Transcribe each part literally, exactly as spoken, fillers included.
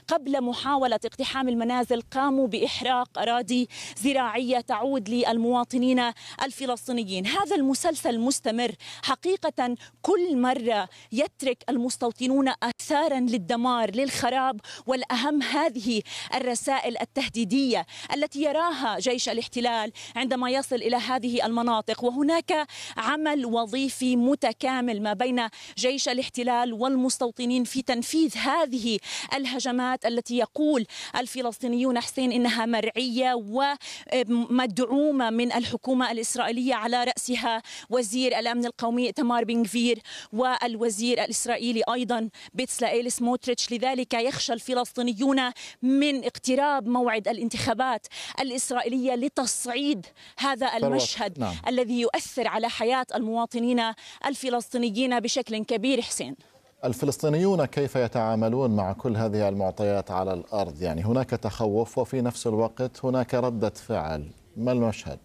قبل محاولة اقتحام المنازل قاموا بإحراق أراضي زراعية تعود للمواطنين الفلسطينيين. هذا المسلسل مستمر حقيقة، كل مرة يترك المستوطنون آثارا للدمار للخراب، والأهم هذه الرسائل التهديدية التي يراها جيش الاحتلال عندما يصل إلى هذه المناطق. وهناك عمل وظيفي متكامل ما بين جيش الاحتلال والمستوطنين في تنفيذ هذه الهجمات التي يقول الفلسطينيون حسين إنها مرعية ومدعومة من الحكومة الإسرائيلية، على رأسها وزير الأمن القومي إيتمار بن غفير والوزير الإسرائيلي أيضا بيتسلائيل سموتريتش. لذلك يخشى الفلسطينيون من اقتراب موعد الانتخابات الإسرائيلية لتصعيد هذا المشهد نعم. الذي يؤثر على حياة المواطنين الفلسطينيين بشكل كبير. حسين، الفلسطينيون كيف يتعاملون مع كل هذه المعطيات على الأرض؟ يعني هناك تخوف وفي نفس الوقت هناك ردة فعل، ما المشهد؟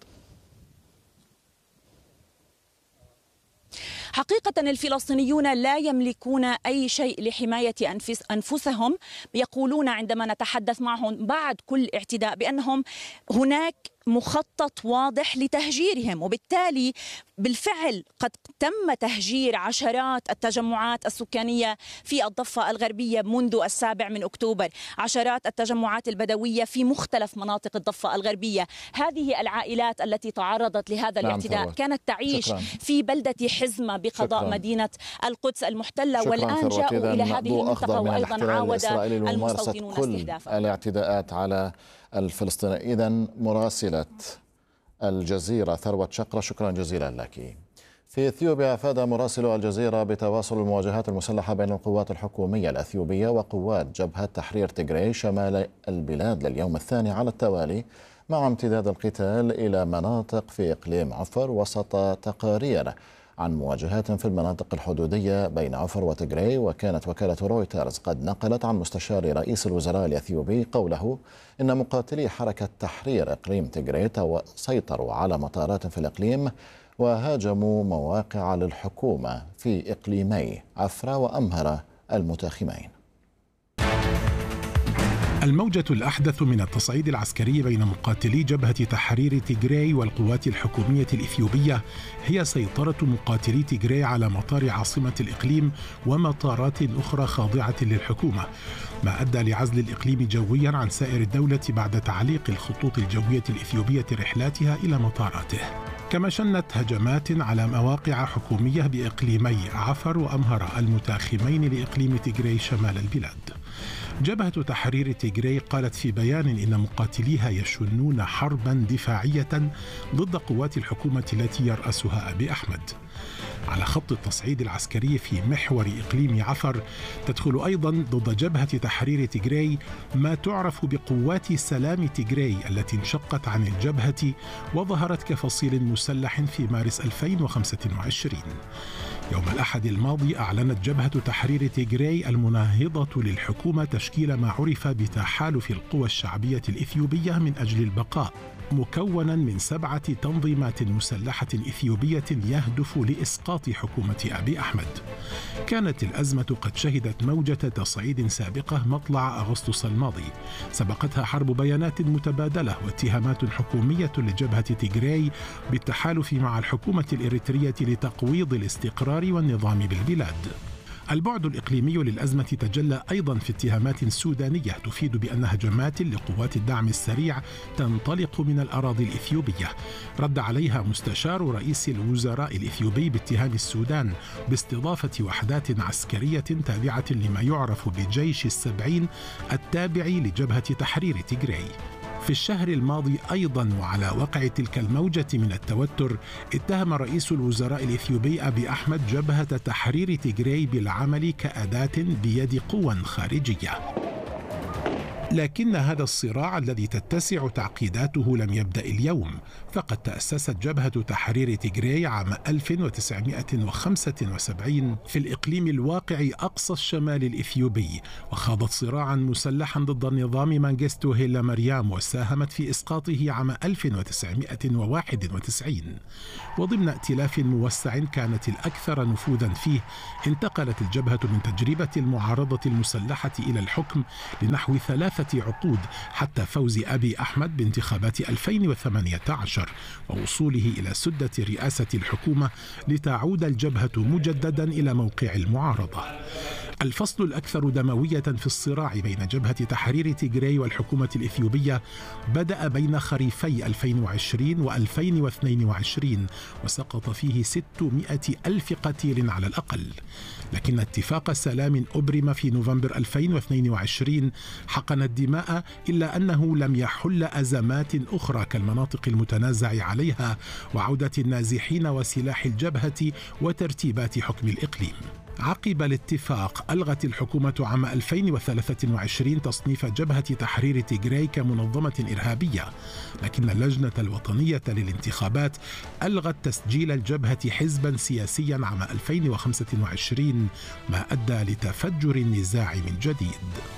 حقيقة الفلسطينيون لا يملكون أي شيء لحماية أنفس أنفسهم. يقولون عندما نتحدث معهم بعد كل اعتداء بأنهم هناك مخطط واضح لتهجيرهم، وبالتالي بالفعل قد تم تهجير عشرات التجمعات السكانية في الضفة الغربية منذ السابع من أكتوبر، عشرات التجمعات البدوية في مختلف مناطق الضفة الغربية. هذه العائلات التي تعرضت لهذا الاعتداء نعم كانت تعيش شكرا. في بلدة حزمة بقضاء شكرا. مدينة القدس المحتلة، والآن جاءوا إلى هذه المنطقة وأيضا عاود المستوطنون استهدافها. الاعتداءات على الفلسطينيين. إذن مراسلة الجزيرة ثروة شقرة، شكرا جزيلا لك. في إثيوبيا أفاد مراسل الجزيرة بتواصل المواجهات المسلحة بين القوات الحكومية الأثيوبية وقوات جبهة تحرير تيغراي شمال البلاد لليوم الثاني على التوالي، مع امتداد القتال إلى مناطق في إقليم عفر، وسط تقارير عن مواجهات في المناطق الحدودية بين عفر وتيغراي. وكانت وكالة رويترز قد نقلت عن مستشار رئيس الوزراء الأثيوبي قوله إن مقاتلي حركة تحرير إقليم تيغراي سيطروا على مطارات في الإقليم وهاجموا مواقع للحكومة في إقليمي عفرة وأمهرة المتاخمين. الموجة الأحدث من التصعيد العسكري بين مقاتلي جبهة تحرير تيغراي والقوات الحكومية الإثيوبية هي سيطرة مقاتلي تيغراي على مطار عاصمة الإقليم ومطارات أخرى خاضعة للحكومة، ما أدى لعزل الإقليم جويا عن سائر الدولة بعد تعليق الخطوط الجوية الإثيوبية رحلاتها إلى مطاراته. كما شنت هجمات على مواقع حكومية بإقليمي عفر وأمهرة المتاخمين لإقليم تيغراي شمال البلاد. جبهة تحرير تيغراي قالت في بيان إن مقاتليها يشنون حربا دفاعية ضد قوات الحكومة التي يرأسها أبي أحمد. على خط التصعيد العسكري في محور إقليم عفر تدخل أيضا ضد جبهة تحرير تيغراي ما تعرف بقوات سلام تيغراي التي انشقت عن الجبهة وظهرت كفصيل مسلح في مارس ألفين وخمسة وعشرين. يوم الأحد الماضي أعلنت جبهة تحرير تيغراي المناهضة للحكومة تشكيل ما عرف بتحالف القوى الشعبية الإثيوبية من أجل البقاء، مكونا من سبعة تنظيمات مسلحة إثيوبية يهدف لإسقاط حكومة أبي أحمد. كانت الأزمة قد شهدت موجة تصعيد سابقة مطلع أغسطس الماضي، سبقتها حرب بيانات متبادلة واتهامات حكومية لجبهة تيغراي بالتحالف مع الحكومة الإريترية لتقويض الاستقرار والنظام بالبلاد. البعد الإقليمي للأزمة تجلى أيضا في اتهامات سودانية تفيد بأن هجمات لقوات الدعم السريع تنطلق من الأراضي الإثيوبية. رد عليها مستشار رئيس الوزراء الإثيوبي باتهام السودان باستضافة وحدات عسكرية تابعة لما يعرف بجيش السبعين التابع لجبهة تحرير تيغراي. في الشهر الماضي أيضا وعلى وقع تلك الموجة من التوتر اتهم رئيس الوزراء الإثيوبي أبي أحمد جبهة تحرير تيغراي بالعمل كأداة بيد قوى خارجية. لكن هذا الصراع الذي تتسع تعقيداته لم يبدأ اليوم، فقد تأسست جبهة تحرير تيغراي عام ألف وتسعمائة وخمسة وسبعين في الإقليم الواقع أقصى الشمال الإثيوبي، وخاضت صراعا مسلحا ضد النظام مانغستو هيلا مريم وساهمت في إسقاطه عام ألف وتسعمائة وواحد وتسعين. وضمن ائتلاف موسع كانت الأكثر نفوذا فيه، انتقلت الجبهة من تجربة المعارضة المسلحة إلى الحكم لنحو ثلاثة عقود حتى فوز أبي أحمد بانتخابات ألفين وثمانية عشر ووصوله إلى سدة رئاسة الحكومة لتعود الجبهة مجددا إلى موقع المعارضة. الفصل الأكثر دموية في الصراع بين جبهة تحرير تيغراي والحكومة الإثيوبية بدأ بين خريفي ألفين وعشرين وألفين واثنين وعشرين وسقط فيه ستمائة ألف قتيل على الأقل، لكن اتفاق سلام أبرم في نوفمبر ألفين واثنين وعشرين حقن الدماء، إلا أنه لم يحل أزمات أخرى كالمناطق المتنازع عليها وعودة النازحين وسلاح الجبهة وترتيبات حكم الإقليم. عقب الاتفاق ألغت الحكومة عام ألفين وثلاثة وعشرين تصنيف جبهة تحرير تيغراي كمنظمة إرهابية، لكن اللجنة الوطنية للانتخابات ألغت تسجيل الجبهة حزبا سياسيا عام ألفين وخمسة وعشرين، ما أدى لتفجر النزاع من جديد.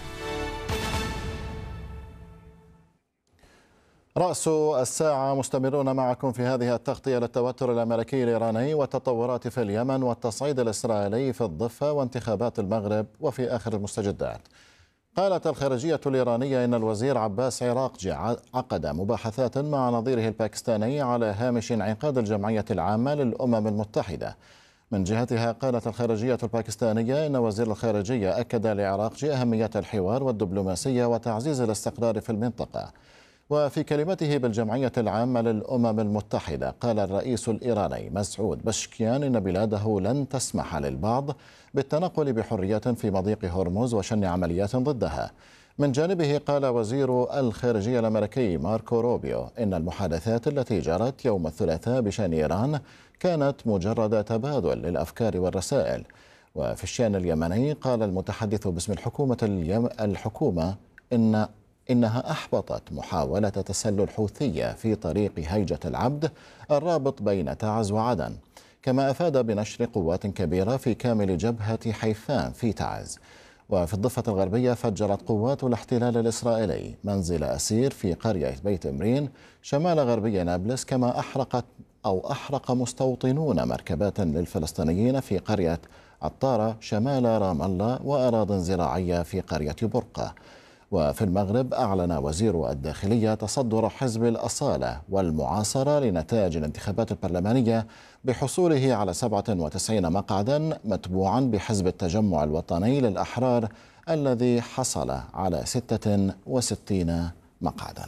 رأس الساعة مستمرون معكم في هذه التغطية للتوتر الأمريكي الإيراني والتطورات في اليمن والتصعيد الإسرائيلي في الضفة وانتخابات المغرب وفي آخر المستجدات. قالت الخارجية الإيرانية إن الوزير عباس عراقجي عقد مباحثات مع نظيره الباكستاني على هامش انعقاد الجمعية العامة للأمم المتحدة. من جهتها قالت الخارجية الباكستانية إن وزير الخارجية أكد لعراقجي أهمية الحوار والدبلوماسية وتعزيز الاستقرار في المنطقة. وفي كلمته بالجمعية العامة للأمم المتحدة قال الرئيس الإيراني مسعود بشكيان إن بلاده لن تسمح للبعض بالتنقل بحرية في مضيق هرمز وشن عمليات ضدها. من جانبه قال وزير الخارجية الأمريكي ماركو روبيو إن المحادثات التي جرت يوم الثلاثاء بشأن إيران كانت مجرد تبادل للأفكار والرسائل. وفي الشأن اليمني قال المتحدث باسم الحكومة اليم... الحكومة إن إنها أحبطت محاولة تسلل حوثية في طريق هيجة العبد الرابط بين تعز وعدن، كما أفاد بنشر قوات كبيرة في كامل جبهة حيفان في تعز. وفي الضفة الغربية فجرت قوات الاحتلال الإسرائيلي منزل أسير في قرية بيت إمرين شمال غربي نابلس، كما أحرقت أو أحرق مستوطنون مركبات للفلسطينيين في قرية عطارة شمال رام الله وأراضٍ زراعية في قرية برقة. وفي المغرب أعلن وزير الداخلية تصدر حزب الأصالة والمعاصرة لنتائج الانتخابات البرلمانية بحصوله على سبعة وتسعين مقعدا، متبوعا بحزب التجمع الوطني للأحرار الذي حصل على ستة وستين مقعدا.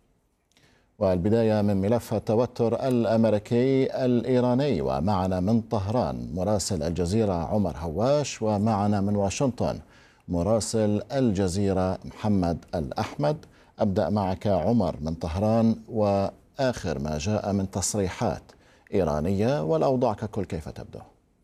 والبداية من ملف التوتر الأمريكي الإيراني، ومعنا من طهران مراسل الجزيرة عمر هواش، ومعنا من واشنطن مراسل الجزيرة محمد الأحمد. أبدأ معك عمر من طهران، وآخر ما جاء من تصريحات إيرانية والأوضاع ككل كيف تبدو؟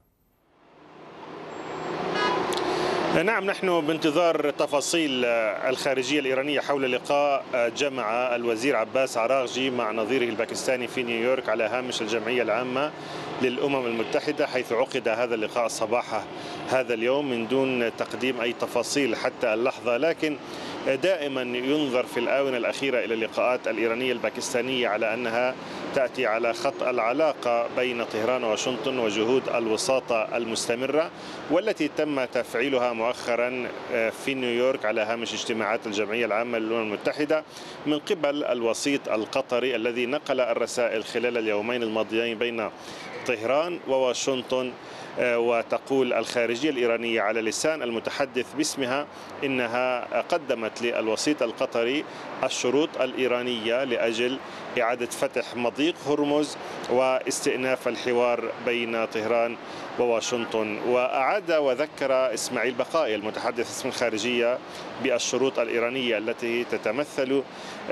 نعم، نحن بانتظار تفاصيل الخارجية الإيرانية حول لقاء جمع الوزير عباس عراقجي مع نظيره الباكستاني في نيويورك على هامش الجمعية العامة للأمم المتحدة، حيث عقد هذا اللقاء صباح هذا اليوم من دون تقديم أي تفاصيل حتى اللحظة. لكن دائما ينظر في الآونة الأخيرة إلى اللقاءات الإيرانية الباكستانية على أنها تأتي على خط العلاقة بين طهران وواشنطن وجهود الوساطة المستمرة، والتي تم تفعيلها مؤخرا في نيويورك على هامش اجتماعات الجمعية العامة للأمم المتحدة من قبل الوسيط القطري الذي نقل الرسائل خلال اليومين الماضيين بين طهران وواشنطن. وتقول الخارجية الإيرانية على لسان المتحدث باسمها إنها قدمت للوسيط القطري الشروط الإيرانية لأجل إعادة فتح مضيق مضيق هرمز واستئناف الحوار بين طهران وواشنطن. وأعاد وذكر إسماعيل بقائي المتحدث باسم الخارجية بالشروط الإيرانية التي تتمثل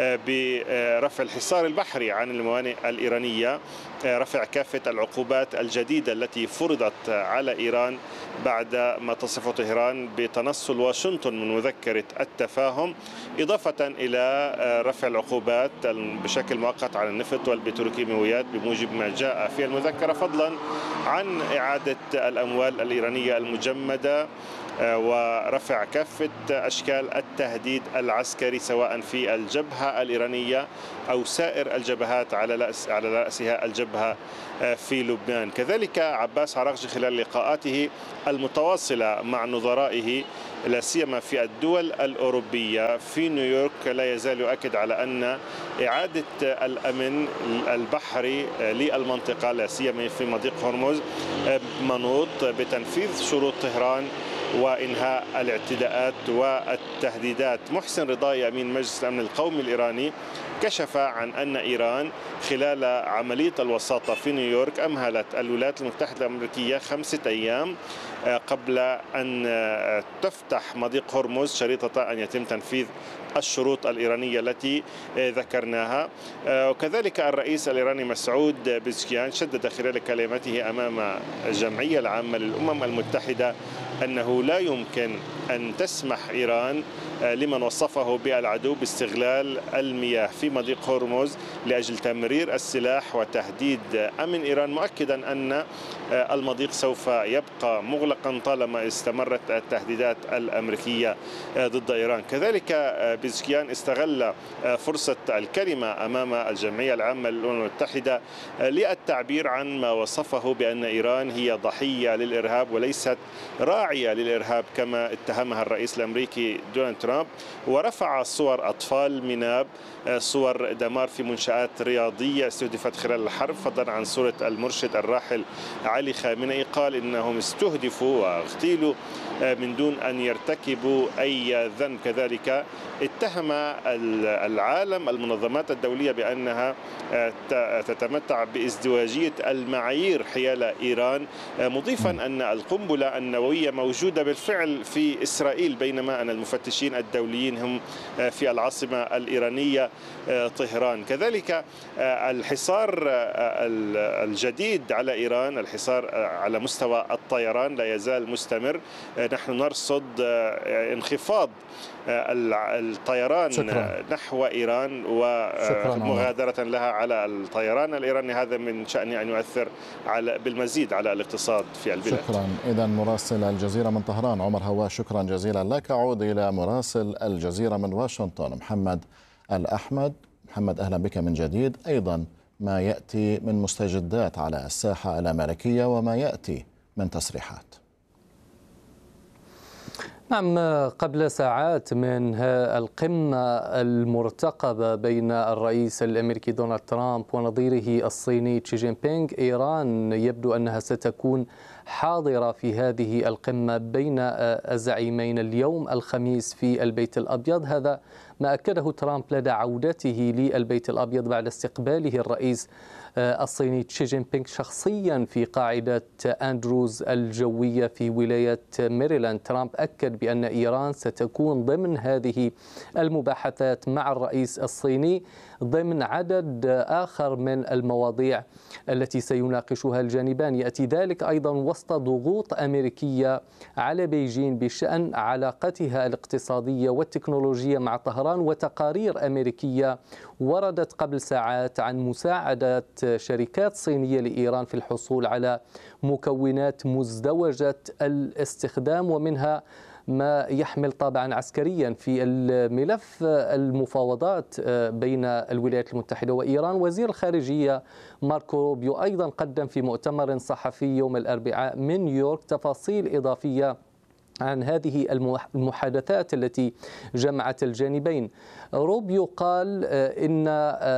برفع الحصار البحري عن الموانئ الإيرانية، رفع كافة العقوبات الجديدة التي فرضت على إيران بعد ما تصف طهران بتنصل واشنطن من مذكرة التفاهم، إضافة إلى رفع العقوبات بشكل مؤقت على النفط والبتروكيماويات بموجب ما جاء في المذكرة، فضلا عن إعادة الأموال الإيرانية المجمدة ورفع كافة أشكال التهديد العسكري سواء في الجبهة الإيرانية أو سائر الجبهات على على رأسها الجبهة في لبنان. كذلك عباس عراقجي خلال لقاءاته المتواصلة مع نظرائه لا سيما في الدول الأوروبية في نيويورك لا يزال يؤكد على أن إعادة الأمن البحري للمنطقة لا سيما في مضيق هرمز منوط بتنفيذ شروط طهران وإنهاء الاعتداءات والتهديدات. محسن رضاي أمين مجلس الأمن القومي الإيراني كشف عن أن إيران خلال عملية الوساطة في نيويورك أمهلت الولايات المتحدة الأمريكية خمسة أيام قبل أن تفتح مضيق هرمز شريطة أن يتم تنفيذ الشروط الإيرانية التي ذكرناها. وكذلك الرئيس الإيراني مسعود بزكيان شدد خلال كلمته أمام الجمعية العامة للأمم المتحدة أنه لا يمكن أن تسمح إيران لمن وصفه بالعدو باستغلال المياه في مضيق هرمز لأجل تمرير السلاح وتهديد أمن إيران، مؤكدا أن المضيق سوف يبقى مغلقا طالما استمرت التهديدات الأمريكية ضد إيران. كذلك بزكيان استغل فرصة الكلمة أمام الجمعية العامة للأمم المتحدة للتعبير عن ما وصفه بأن إيران هي ضحية للإرهاب وليست راعية للإرهاب كما اتهمها الرئيس الأمريكي دونالد ترامب، ورفع صور أطفال مناب، صور دمار في منشآت رياضية استهدفت خلال الحرب، فضلا عن صورة المرشد الراحل علي خامنئي قال إنهم استهدفوا واغتيلوا من دون أن يرتكبوا أي ذنب. كذلك اتهم العالم المنظمات الدولية بأنها تتمتع بازدواجية المعايير حيال إيران، مضيفا أن القنبلة النووية موجودة بالفعل في إسرائيل بينما أن المفتشين الدوليين هم في العاصمة الإيرانية طهران. كذلك الحصار الجديد على إيران، الحصار على مستوى الطيران لا يزال مستمر. نحن نرصد انخفاض الطيران شكرا. نحو إيران ومغادرة لها على الطيران الإيراني، هذا من شأنه أن يؤثر على بالمزيد على الاقتصاد في البلاد. شكرا. إذا مراسل الجزيرة من طهران عمر هواش، شكرا جزيلا لك. أعود إلى مراسل الجزيرة من واشنطن محمد الأحمد. محمد أهلا بك من جديد. أيضا ما يأتي من مستجدات على الساحة الأمريكية وما يأتي من تصريحات. نعم، قبل ساعات من القمة المرتقبة بين الرئيس الأمريكي دونالد ترامب ونظيره الصيني شي جين بينغ، إيران يبدو أنها ستكون حاضرة في هذه القمة بين الزعيمين اليوم الخميس في البيت الأبيض. هذا ما أكده ترامب لدى عودته للبيت الأبيض بعد استقباله الرئيس الصيني شي جين بينغ شخصيا في قاعدة أندروز الجوية في ولاية ميريلاند. ترامب أكد بأن إيران ستكون ضمن هذه المباحثات مع الرئيس الصيني ضمن عدد آخر من المواضيع التي سيناقشها الجانبان. يأتي ذلك أيضا وسط ضغوط أمريكية على بيجين بشأن علاقتها الاقتصادية والتكنولوجية مع طهران، وتقارير أمريكية وردت قبل ساعات عن مساعدة شركات صينية لإيران في الحصول على مكونات مزدوجة الاستخدام، ومنها ما يحمل طابعا عسكريا. في الملف المفاوضات بين الولايات المتحدة وإيران، وزير الخارجية ماركو روبيو أيضا قدم في مؤتمر صحفي يوم الأربعاء من نيويورك تفاصيل إضافية عن هذه المحادثات التي جمعت الجانبين. روبيو قال إن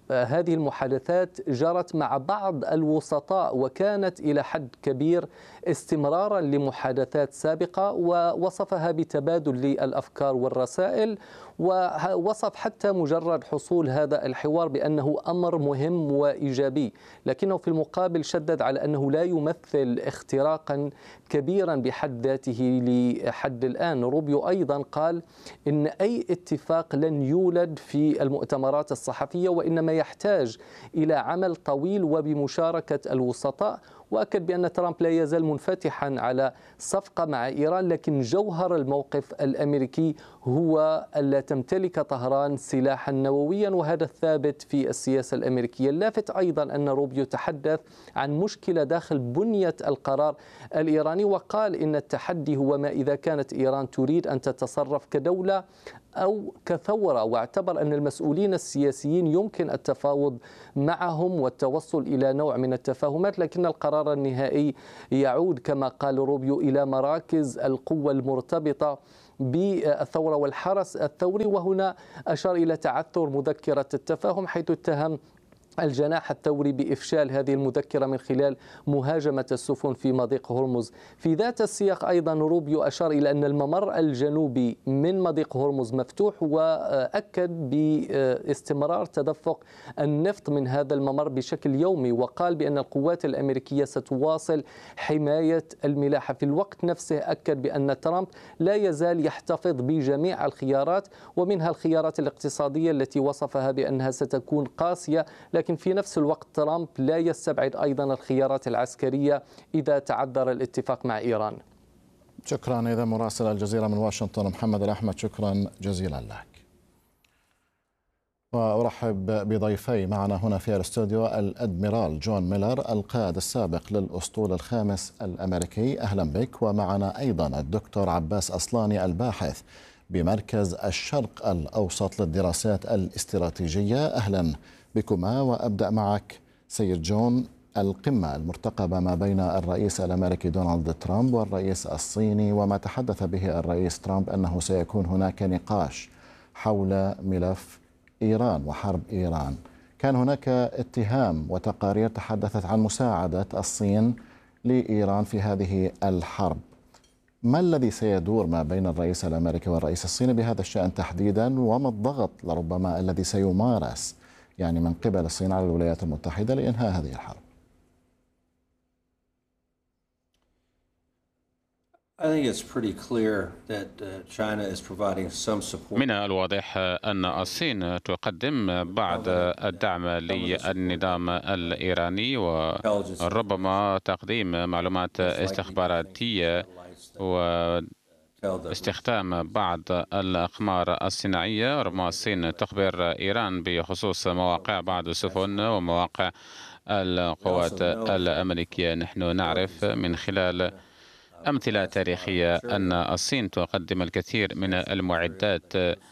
هذه المحادثات جرت مع بعض الوسطاء وكانت إلى حد كبير استمرارا لمحادثات سابقة، ووصفها بتبادل للأفكار والرسائل، ووصف حتى مجرد حصول هذا الحوار بأنه أمر مهم وإيجابي، لكنه في المقابل شدد على أنه لا يمثل اختراقا كبيرا بحد ذاته لحد الآن. روبيو أيضا قال إن أي اتفاق لن يولد في المؤتمرات الصحفية، وإنما يحتاج إلى عمل طويل وبمشاركة الوسطاء، وأكد بأن ترامب لا يزال منفتحا على صفقة مع إيران، لكن جوهر الموقف الأمريكي هو ألا تمتلك طهران سلاحا نوويا، وهذا الثابت في السياسة الأمريكية. اللافت أيضا أن روبيو تحدث عن مشكلة داخل بنية القرار الإيراني، وقال إن التحدي هو ما إذا كانت إيران تريد أن تتصرف كدولة أو كثورة، واعتبر أن المسؤولين السياسيين يمكن التفاوض معهم والتوصل إلى نوع من التفاهمات، لكن القرار النهائي يعود كما قال روبيو إلى مراكز القوة المرتبطة بالثورة والحرس الثوري. وهنا أشار إلى تعثر مذكرة التفاهم، حيث اتهم الجناح الثوري بإفشال هذه المذكرة من خلال مهاجمة السفن في مضيق هرمز. في ذات السياق أيضا روبيو أشار إلى أن الممر الجنوبي من مضيق هرمز مفتوح، وأكد باستمرار تدفق النفط من هذا الممر بشكل يومي، وقال بأن القوات الأمريكية ستواصل حماية الملاحة. في الوقت نفسه أكد بأن ترامب لا يزال يحتفظ بجميع الخيارات، ومنها الخيارات الاقتصادية التي وصفها بأنها ستكون قاسية، لكن في نفس الوقت ترامب لا يستبعد أيضا الخيارات العسكرية إذا تعذر الاتفاق مع إيران. شكرا. إذا مراسل الجزيرة من واشنطن محمد الأحمد، شكرا جزيلا لك. وأرحب بضيفي معنا هنا في الاستوديو الأدميرال جون ميلر القائد السابق للأسطول الخامس الأمريكي، أهلا بك. ومعنا أيضا الدكتور عباس أصلاني الباحث بمركز الشرق الأوسط للدراسات الاستراتيجية، أهلا بكما. وأبدأ معك سيد جون، القمة المرتقبة ما بين الرئيس الأمريكي دونالد ترامب والرئيس الصيني، وما تحدث به الرئيس ترامب أنه سيكون هناك نقاش حول ملف إيران وحرب إيران. كان هناك اتهام وتقارير تحدثت عن مساعدة الصين لإيران في هذه الحرب. ما الذي سيدور ما بين الرئيس الأمريكي والرئيس الصيني بهذا الشأن تحديدا، وما الضغط لربما الذي سيمارس يعني من قبل الصين على الولايات المتحدة لإنهاء هذه الحرب؟ من الواضح أن الصين تقدم بعض الدعم للنظام الإيراني، وربما تقديم معلومات استخباراتية واستخدام بعض الأقمار الصناعية. ربما الصين تخبر إيران بخصوص مواقع بعض السفن ومواقع القوات الأمريكية. نحن نعرف من خلال أمثلة تاريخية أن الصين تقدم الكثير من المعدات،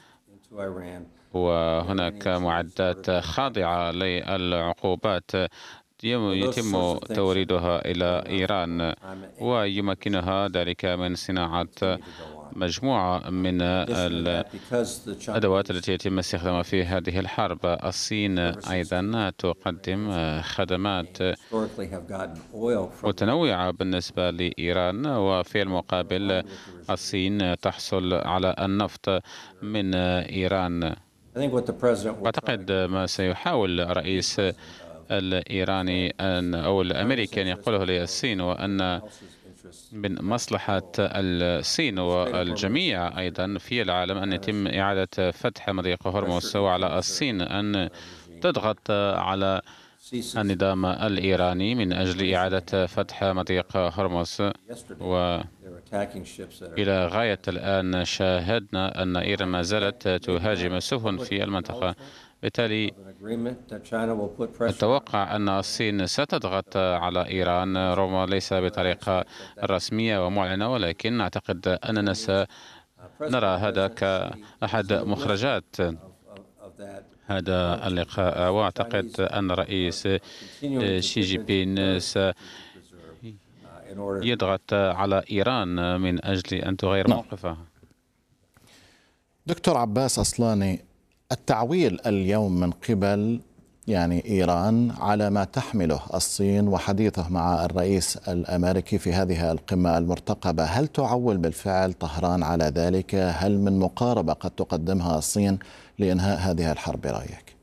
وهناك معدات خاضعة للعقوبات يتم توريدها إلى إيران، ويمكنها ذلك من صناعة مجموعة من الأدوات التي يتم استخدامها في هذه الحرب. الصين أيضا تقدم خدمات متنوعة بالنسبة لإيران، وفي المقابل الصين تحصل على النفط من إيران. أعتقد ما سيحاول الرئيس الإيراني أن أو الأمريكي أن يقوله للصين، وأن من مصلحة الصين والجميع أيضا في العالم أن يتم إعادة فتح مضيق هرمز، وعلى الصين أن تضغط على النظام الإيراني من أجل إعادة فتح مضيق هرمز. وإلى غاية الآن شاهدنا أن إيران ما زالت تهاجم السفن في المنطقة، بالتالي أتوقع أن الصين ستضغط على إيران، ربما ليس بطريقة رسمية ومعلنة، ولكن أعتقد أننا سنرى هذا كأحد مخرجات هذا اللقاء. وأعتقد أن الرئيس شي جي بين سيضغط على إيران من أجل أن تغير موقفها. دكتور عباس أصلاني، التعويل اليوم من قبل يعني إيران على ما تحمله الصين وحديثه مع الرئيس الأمريكي في هذه القمة المرتقبة، هل تعول بالفعل طهران على ذلك؟ هل من مقاربة قد تقدمها الصين لإنهاء هذه الحرب برأيك؟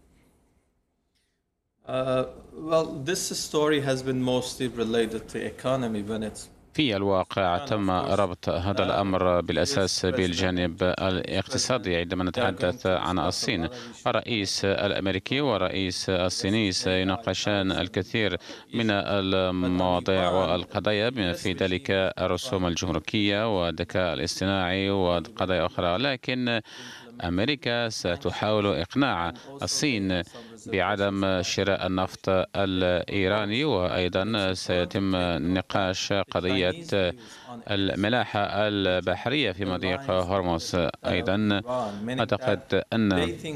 Uh, well, this story has been mostly related to economy when it's في الواقع تم ربط هذا الأمر بالأساس بالجانب الاقتصادي. عندما نتحدث عن الصين، الرئيس الأمريكي والرئيس الصيني سيناقشان الكثير من المواضيع والقضايا بما في ذلك الرسوم الجمركية والذكاء الاصطناعي وقضايا أخرى، لكن أمريكا ستحاول إقناع الصين بعدم شراء النفط الإيراني، وأيضا سيتم نقاش قضية الملاحة البحرية في مضيق هرمز. أيضا أعتقد أن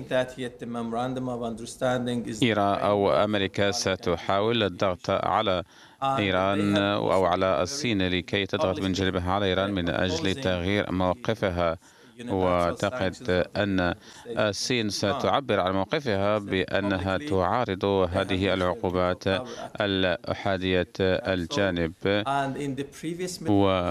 إيران أو أمريكا ستحاول الضغط على إيران أو على الصين لكي تضغط من جانبها على إيران من أجل تغيير موقفها. وأعتقد أن الصين ستعبر عن موقفها بأنها تعارض هذه العقوبات الأحادية الجانب. و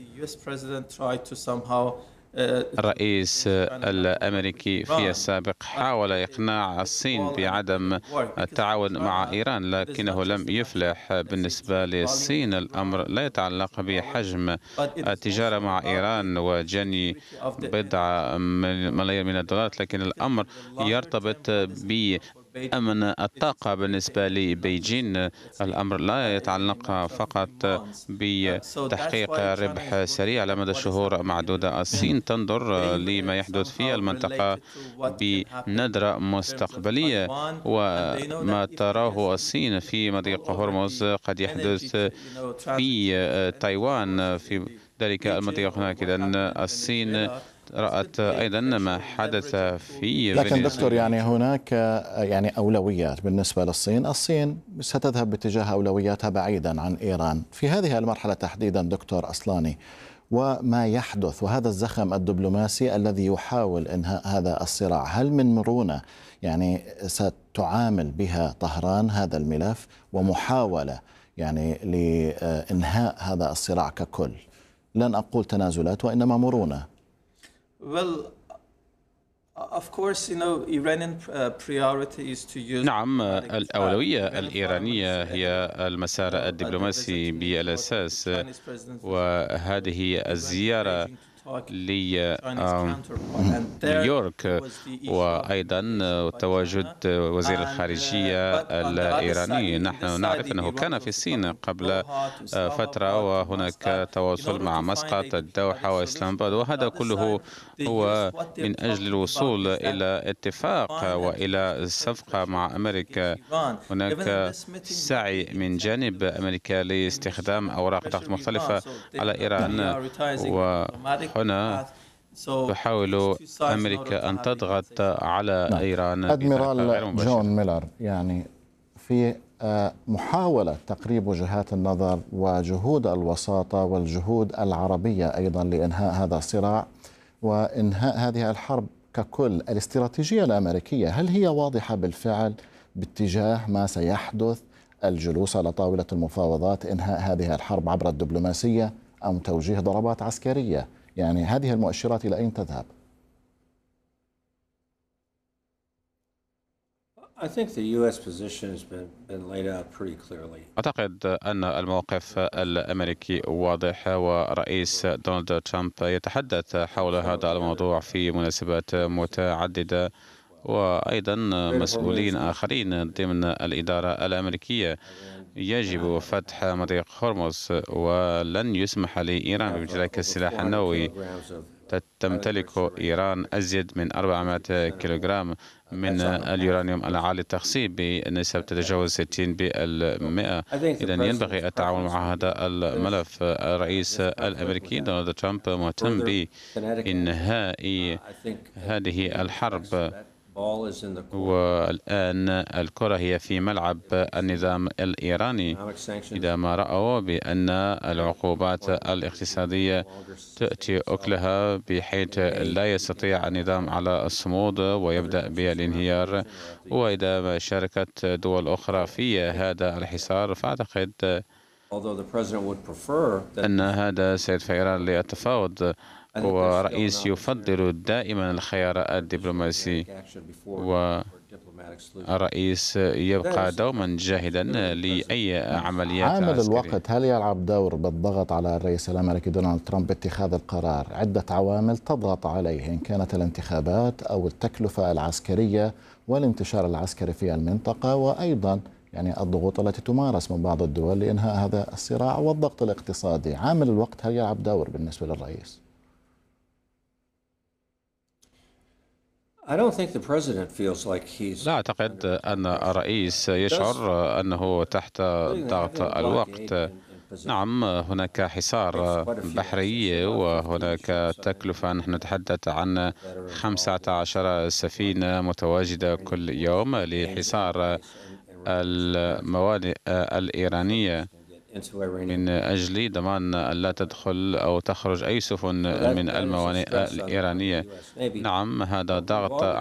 الرئيس الأمريكي في السابق حاول إقناع الصين بعدم التعاون مع إيران، لكنه لم يفلح. بالنسبة للصين الأمر لا يتعلق بحجم التجارة مع إيران وجني بضع ملايين من الدولارات، لكن الأمر يرتبط ب أمن الطاقة. بالنسبة لبيجين الأمر لا يتعلق فقط بتحقيق ربح سريع على مدى شهور معدودة. الصين تنظر لما يحدث في المنطقة بنظرة مستقبلية، وما تراه الصين في مضيق هرمز قد يحدث في تايوان في ذلك المضيق هناك. إذن الصين رأت أيضا ما حدث في لكن دكتور، يعني هناك يعني أولويات بالنسبة للصين. الصين ستذهب باتجاه أولوياتها بعيدا عن إيران في هذه المرحلة تحديدا دكتور أصلاني، وما يحدث وهذا الزخم الدبلوماسي الذي يحاول إنهاء هذا الصراع، هل من مرونة يعني ستعامل بها طهران هذا الملف ومحاولة يعني لإنهاء هذا الصراع ككل؟ لن أقول تنازلات وإنما مرونة. Well, of course, you know, Iranian priority is to use. نعم، الأولوية الإيرانية هي المسار الدبلوماسي بالأساس، وهذه الزيارة لنيويورك وأيضا تواجد وزير الخارجية الإيراني. نحن نعرف أنه كان في الصين قبل فترة، وهناك تواصل مع مسقط، الدوحة وإسلام آباد، وهذا كله هو من أجل الوصول إلى اتفاق وإلى صفقة مع أمريكا. هناك سعي من جانب أمريكا لاستخدام أوراق ضغط مختلفة على إيران، وهنا تحاول أمريكا أن تضغط على إيران. أدميرال جون ميلر، يعني في محاولة تقريب وجهات النظر وجهود الوساطة والجهود العربية أيضا لإنهاء هذا الصراع وإنهاء هذه الحرب ككل، الاستراتيجية الأمريكية هل هي واضحة بالفعل باتجاه ما سيحدث، الجلوس على طاولة المفاوضات، إنهاء هذه الحرب عبر الدبلوماسية، أم توجيه ضربات عسكرية؟ يعني هذه المؤشرات إلى أين تذهب؟ أعتقد أن الموقف الأمريكي واضح، ورئيس دونالد ترامب يتحدث حول هذا الموضوع في مناسبات متعددة، وأيضا مسؤولين آخرين ضمن الإدارة الأمريكية. يجب فتح مضيق هرمز، ولن يسمح لإيران بامتلاك السلاح النووي. تمتلك إيران أزيد من أربعمائة كيلوغرام من اليورانيوم العالي التخصيب بنسب تتجاوز ستين بالمئة. إذن ينبغي التعاون مع هذا الملف. الرئيس الأمريكي دونالد ترامب مهتم بإنهاء هذه الحرب والآن الكرة هي في ملعب النظام الإيراني إذا ما رأوا بأن العقوبات الاقتصادية تأتي أكلها بحيث لا يستطيع النظام على الصمود ويبدأ بالانهيار. وإذا ما شاركت دول أخرى في هذا الحصار فأعتقد أن هذا سيدفع إيران للتفاوض. ورئيس يفضل دائما الخيار الدبلوماسي، والرئيس يبقى دوما جاهدا لأي عمليات عامل عسكرية. الوقت هل يلعب دور بالضغط على الرئيس الأمريكي دونالد ترامب باتخاذ القرار؟ عدة عوامل تضغط عليه، إن كانت الانتخابات أو التكلفة العسكرية والانتشار العسكري في المنطقة، وأيضا يعني الضغوط التي تمارس من بعض الدول لإنهاء هذا الصراع، والضغط الاقتصادي. عامل الوقت هل يلعب دور بالنسبة للرئيس؟ لا أعتقد أن الرئيس يشعر أنه تحت ضغط الوقت. نعم، هناك حصار بحري وهناك تكلفة. نحن نتحدث عن خمسة عشر سفينة متواجدة كل يوم لحصار الموانئ الإيرانية من أجل ضمان ألا تدخل أو تخرج أي سفن من الموانئ الإيرانية. نعم، هذا ضغط